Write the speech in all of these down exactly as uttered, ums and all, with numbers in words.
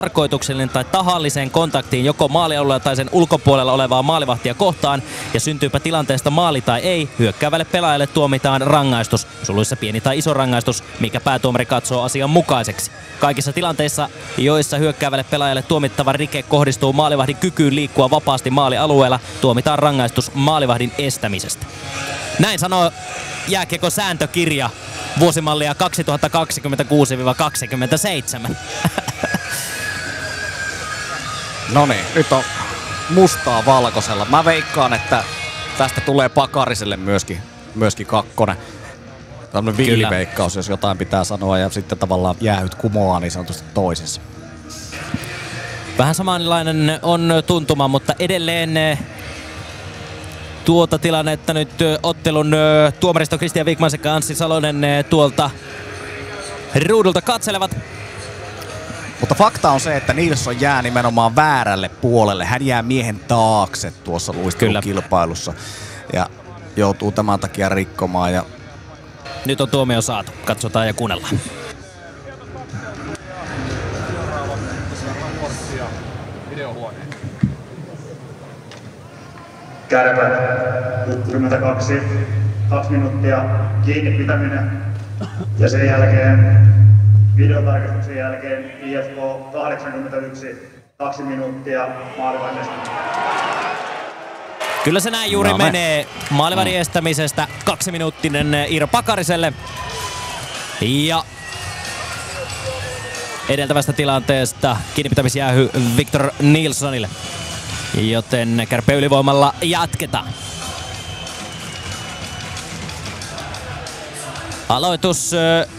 tarkoituksellinen tai tahallisen kontaktiin joko maalialueella tai sen ulkopuolella olevaa maalivahtia kohtaan ja syntyypä tilanteesta maali tai ei, hyökkäävälle pelaajalle tuomitaan rangaistus, suluissa pieni tai iso rangaistus, mikä päätuomari katsoo asian mukaiseksi. Kaikissa tilanteissa, joissa hyökkäävälle pelaajalle tuomittava rike kohdistuu maalivahdin kykyyn liikkua vapaasti maalialueella, tuomitaan rangaistus maalivahdin estämisestä. Näin sanoo jääkiekon sääntökirja vuosimallia kaksituhattakaksikymmentäkuusi kaksikymmentäseitsemän. No niin, nyt on mustaa valkoisella. Mä veikkaan, että tästä tulee Pakariselle myöskin, myöskin kakkonen. Tämmönen villiveikkaus, jos jotain pitää sanoa, ja sitten tavallaan jäähyt kumoaa niin sanotusti toisessa. Vähän samanlainen on tuntuma, mutta edelleen tuota tilannetta nyt ottelun tuomaristo Kristian Wikman sekä Anssi Salonen tuolta ruudulta katselevat. Mutta fakta on se, että Nilsson jää nimenomaan väärälle puolelle. Hän jää miehen taakse tuossa luistelukilpailussa ja joutuu tämän takia rikkomaan. Ja nyt on tuomio saatu. Katsotaan ja kuunnellaan. Kärpät, kuusikymmentäkaksi, kaksi minuuttia kiinni pitäminen ja sen jälkeen videotarkastuksen jälkeen I F K kahdeksankymmentäyksi, kaksi minuuttia maalivahdin. Kyllä se näin juuri no me. menee. Maalivahdin estämisestä kaksiminuuttinen Iiro Pakariselle. Ja edeltävästä tilanteesta kiinnipitämisjäähy Victor Nilssonille. Joten Kärppien ylivoimalla jatketaan. Aloitus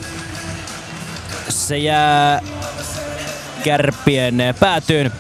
se jää Kärppien päätyyn.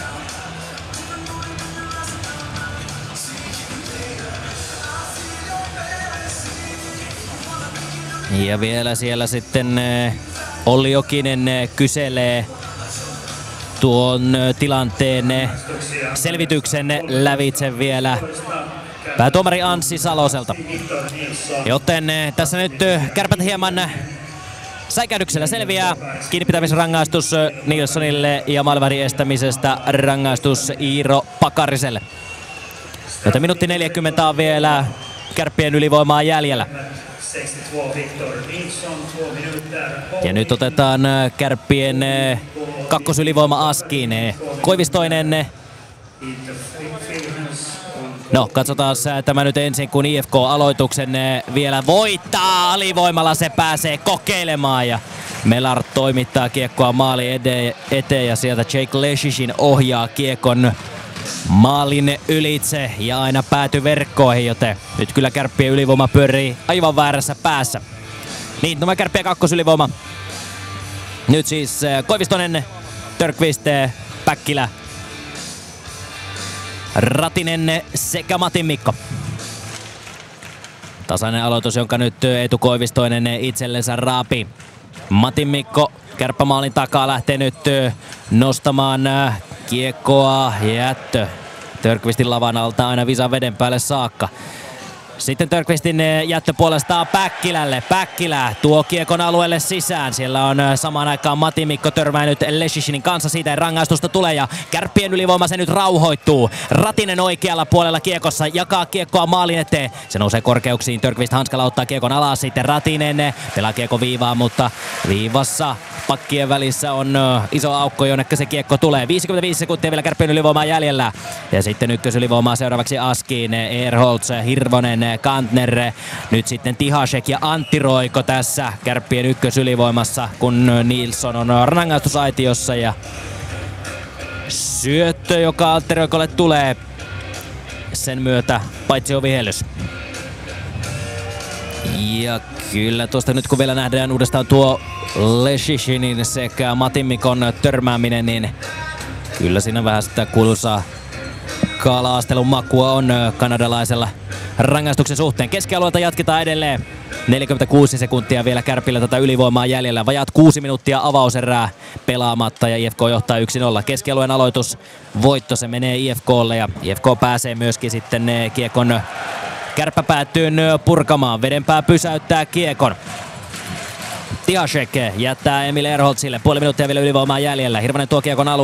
Ja vielä siellä sitten Olli Jokinen kyselee tuon tilanteen selvityksen lävitse vielä päätuomari Anssi Saloselta. Joten tässä nyt Kärpät hieman säikäydyksellä selviää. Kiinnipitämisrangaistus Nilssonille ja maalivahdin estämisestä rangaistus Iiro Pakariselle. Joten minuutti neljäkymmentä on vielä Kärppien ylivoimaa jäljellä. Ja nyt otetaan Kärppien kakkosylivoima askiin. Koivistoinen. No, katsotaan tämä nyt ensin, kun I F K aloituksen vielä voittaa. Alivoimalla se pääsee kokeilemaan ja Melar toimittaa kiekkoa maali eteen ja sieltä Jake Leshishin ohjaa kiekon maalin ylitse ja aina pääty verkkoihin, joten nyt kyllä Kärppien ylivoima pyörii aivan väärässä päässä. Niin, tämä Kärppien kakkosylivoima. Nyt siis Koivistonen, Törkvist, Päkkilä, Ratinen sekä Matin Mikko. Tasainen aloitus, jonka nyt Eetu Koivistoinen itsellensä raapi. Matin Mikko kärppämaalin takaa lähtee nyt nostamaan kiekkoa jättö. Törkvistin lavan alta aina visan veden päälle saakka. Sitten Törkvistin jättö puolestaan Päkkilälle. Päkkilä tuo kiekon alueelle sisään. Siellä on samaan aikaan Matin Mikko törmäinyt Leshishinin kanssa. Siitä ei rangaistusta tule ja Kärppien ylivoima se nyt rauhoittuu. Ratinen oikealla puolella kiekossa jakaa kiekkoa maalin eteen. Se nousee korkeuksiin. Törkvist hanskalla ottaa kiekon alas. Sitten Ratinen pelaa kiekko viivaan, mutta viivassa pakkien välissä on iso aukko, jonnekka se kiekko tulee. viisikymmentäviisi sekuntia vielä Kärppien ylivoimaa jäljellä. Ja sitten ykkösylivoimaa seuraavaksi Askiin. Ehrholtz, Hirvonen, Kantner, nyt sitten Tihasek ja Antti Roiko tässä Kärppien ykkösylivoimassa, kun Nilsson on rangaistusaitiossa ja syöttö, joka Antti Roikolle tulee sen myötä paitsi ovihellys. Ja kyllä tuosta nyt kun vielä nähdään uudestaan tuo Leshishinin sekä Matin Mikon törmääminen, niin kyllä siinä vähän sitä kuuluisaa kaala-astelun makua on kanadalaisella rangaistuksen suhteen. Keskialueelta jatketaan edelleen. neljäkymmentäkuusi sekuntia vielä Kärpillä tätä ylivoimaa jäljellä. Vajaat kuusi minuuttia avauserää pelaamatta ja I F K johtaa yksi nolla. Keskialueen aloitus voitto, se menee I F K:lle ja I F K pääsee myöskin sitten kiekon kärppäpäätyyn purkamaan. Vedenpää pysäyttää kiekon. Tiasek jättää Emil Erholzille. Puoli minuuttia vielä ylivoimaa jäljellä. Hirvonen tuo kiekon alueelle.